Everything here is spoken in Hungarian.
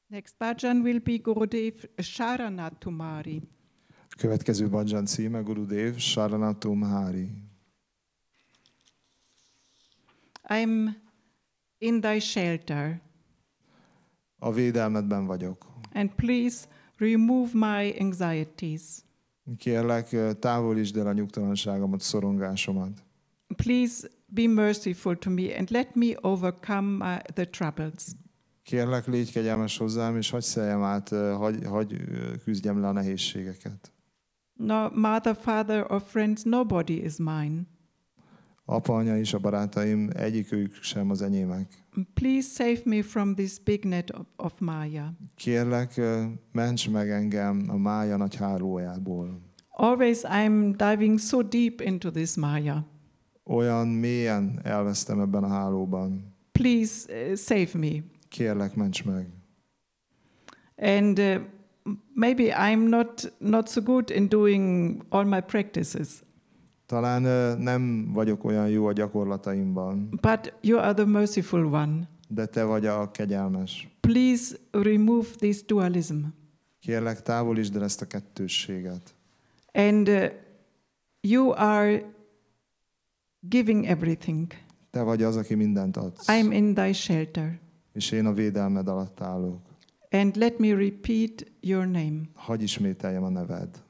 Next bhajan will be Gurudev Sharanatumari. Következő bhajan címe Gurudev Sharanatumari. I'm in thy shelter, A védelmedben vagyok. and please remove my anxieties. Kérlek, távolítsd el a nyugtalanságomat, szorongásomat. Please be merciful to me and let me overcome the troubles. Kérlek, légy kegyelmes hozzám, és hagyj szeljem át, hagyj küzdjem le a nehézségeket. No, mother, father, or friends, nobody is mine. Apa, anya és a barátaim, egyikük sem az enyémek. Please save me from this big net of Maya. Kérlek, ments meg engem a mája nagy hálójából. Always I'm diving so deep into this Maya. Olyan mélyen elvesztem ebben a hálóban. Please save me. Kérlek, ments meg. And maybe I'm not so good in doing all my practices. Talán nem vagyok olyan jó a gyakorlataimban, But you are the merciful one. de te vagy a kegyelmes. Please remove this dualism. Kérlek, távolítsd el ezt a kettősséget. And you are giving everything. Te vagy az, aki mindent adsz. I'm in thy shelter. És én a védelmed alatt állok. And let me repeat your name. Hadd ismételjem a neved.